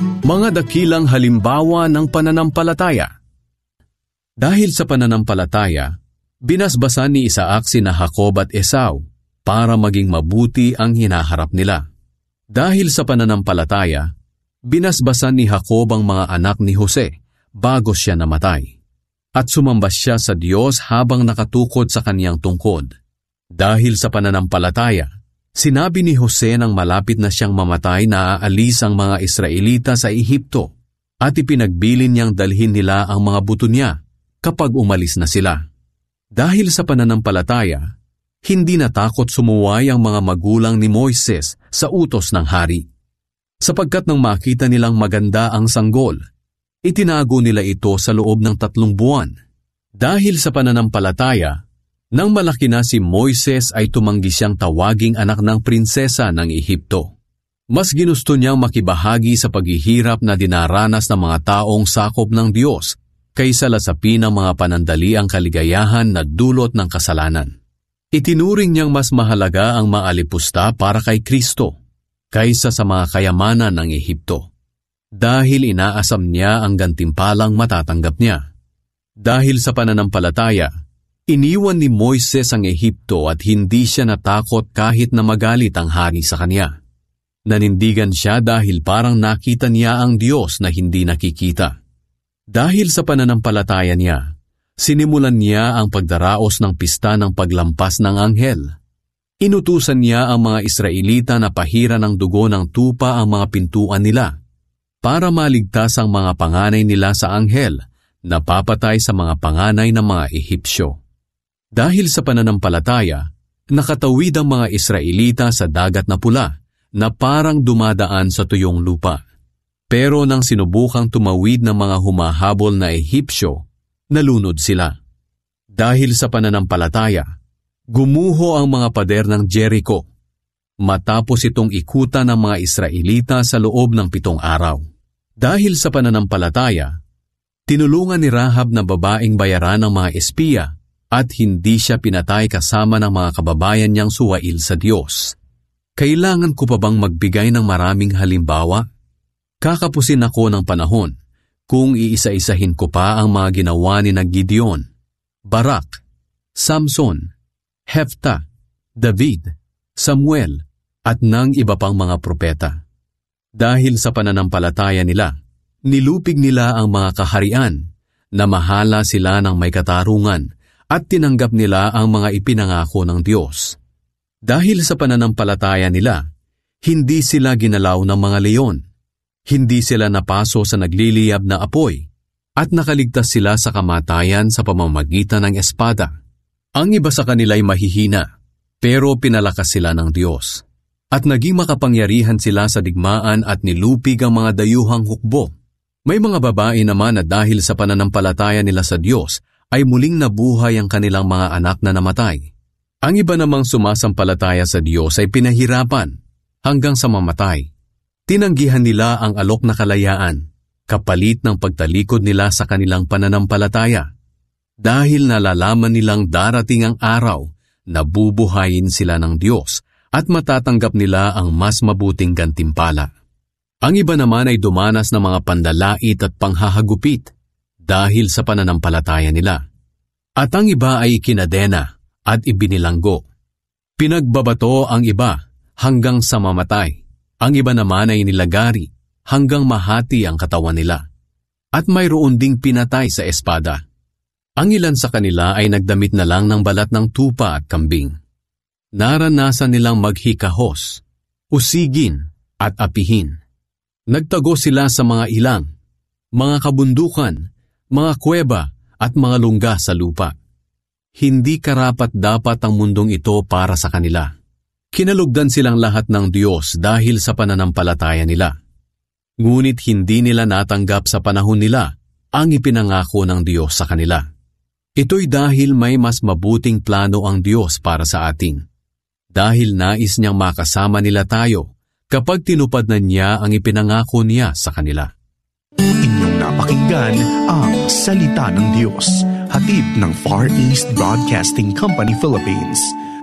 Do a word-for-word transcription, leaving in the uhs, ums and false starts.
Mga dakilang halimbawa ng pananampalataya. Dahil sa pananampalataya, binasbasan ni Isaac sina Jacob at Esau para maging mabuti ang hinaharap nila. Dahil sa pananampalataya, binasbasan ni Jacob ang mga anak ni Jose bago siya namatay. At sumamba siya sa Diyos habang nakatukod sa kaniyang tungkod. Dahil sa pananampalataya, sinabi ni Jose nang malapit na siyang mamatay na aalis ang mga Israelita sa Ehipto at ipinagbilin niyang dalhin nila ang mga buto niya kapag umalis na sila. Dahil sa pananampalataya, hindi natakot sumuway ang mga magulang ni Moises sa utos ng hari. Sapagkat nang makita nilang maganda ang sanggol, itinago nila ito sa loob ng tatlong buwan. Dahil sa pananampalataya, nang malaki na si Moises ay tumanggi siyang tawaging anak ng prinsesa ng Ehipto. Mas ginusto niyang makibahagi sa paghihirap na dinaranas ng mga taong sakop ng Diyos kaysa lasapin ang mga panandaliang kaligayahan na dulot ng kasalanan. Itinuring niyang mas mahalaga ang maalipusta para kay Kristo kaysa sa mga kayamanan ng Ehipto, dahil inaasam niya ang gantimpalang matatanggap niya. Dahil sa pananampalataya, iniwan ni Moises ang Ehipto at hindi siya natakot kahit na magalit ang hari sa kanya. Nanindigan siya dahil parang nakita niya ang Diyos na hindi nakikita. Dahil sa pananampalataya niya, sinimulan niya ang pagdaraos ng pista ng paglampas ng anghel. Inutusan niya ang mga Israelita na pahira ng dugo ng tupa ang mga pintuan nila para maligtas ang mga panganay nila sa anghel na papatay sa mga panganay ng mga Ehipsyo. Dahil sa pananampalataya, nakatawid ang mga Israelita sa dagat na pula na parang dumadaan sa tuyong lupa. Pero nang sinubukang tumawid ng mga humahabol na Ehipsyo, nalunod sila. Dahil sa pananampalataya, gumuho ang mga pader ng Jericho, matapos itong ikutan ng mga Israelita sa loob ng pitong araw. Dahil sa pananampalataya, tinulungan ni Rahab na babaeng bayaran ng mga espiya at hindi siya pinatay kasama ng mga kababayan niyang suwail sa Diyos. Kailangan ko pa bang magbigay ng maraming halimbawa? Kakapusin ako ng panahon kung iisa-isahin ko pa ang mga ginawa ni na Gideon, Barak, Samson, Heftha, David, Samuel, at ng iba pang mga propeta. Dahil sa pananampalataya nila, nilupig nila ang mga kaharian, namahala sila ng may katarungan, at tinanggap nila ang mga ipinangako ng Diyos. Dahil sa pananampalataya nila, hindi sila ginalaw ng mga leon, hindi sila napaso sa nagliliyab na apoy, at nakaligtas sila sa kamatayan sa pamamagitan ng espada. Ang iba sa kanila'y mahihina, pero pinalakas sila ng Diyos. At naging makapangyarihan sila sa digmaan at nilupig ang mga dayuhang hukbo. May mga babae naman na dahil sa pananampalataya nila sa Diyos, ay muling nabuhay ang kanilang mga anak na namatay. Ang iba namang sumasampalataya sa Diyos ay pinahirapan hanggang sa mamatay. Tinanggihan nila ang alok na kalayaan, kapalit ng pagtalikod nila sa kanilang pananampalataya. Dahil nalalaman nilang darating ang araw na bubuhayin sila ng Diyos at matatanggap nila ang mas mabuting gantimpala. Ang iba naman ay dumanas ng mga pandalait at panghahagupit dahil sa pananampalataya nila. At ang iba ay kinadena at ibinilanggo. Pinagbabato ang iba hanggang sa mamatay. Ang iba naman ay nilagari hanggang mahati ang katawan nila. At mayroon ding pinatay sa espada. Ang ilan sa kanila ay nagdamit na lang ng balat ng tupa at kambing. Naranasan nilang maghikahos, usigin at apihin. Nagtago sila sa mga ilang, mga kabundukan, mga kuweba at mga lungga sa lupa. Hindi karapat-dapat ang mundong ito para sa kanila. Kinalugdan silang lahat ng Diyos dahil sa pananampalataya nila. Ngunit hindi nila natanggap sa panahon nila ang ipinangako ng Diyos sa kanila. Ito'y dahil may mas mabuting plano ang Diyos para sa atin. Dahil nais niyang makasama nila tayo kapag tinupad na niya ang ipinangako niya sa kanila. Inyong napakinggan ang Salita ng Diyos, hatid ng Far East Broadcasting Company Philippines.